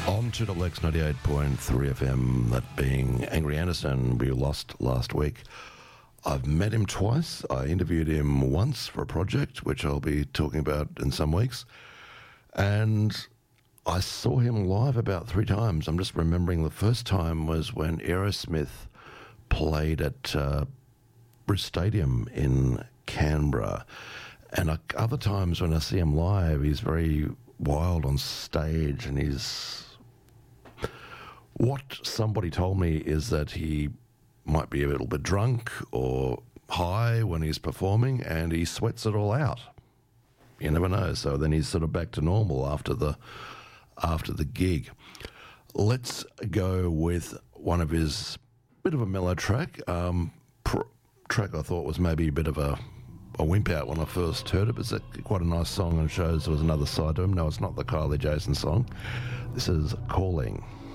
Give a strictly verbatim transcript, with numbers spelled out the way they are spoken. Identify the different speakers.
Speaker 1: On to the Lex ninety-eight point three F M, that being Angry Anderson, we lost last week. I've met him twice. I interviewed him once for a project, which I'll be talking about in some weeks. And I saw him live about three times. I'm just remembering the first time was when Aerosmith played at uh, Bruce Stadium in Canberra. And uh, other times when I see him live, he's very wild on stage, and he's... What somebody told me is that he might be a little bit drunk or high when he's performing, and he sweats it all out. You never know. So then he's sort of back to normal after the after the gig. Let's go with one of his bit of a mellow track. Um, pr- track I thought was maybe a bit of a, a wimp out when I first heard it, but it's a, quite a nice song and shows there was another side to him. No, it's not the Kylie Jason song. This is Calling.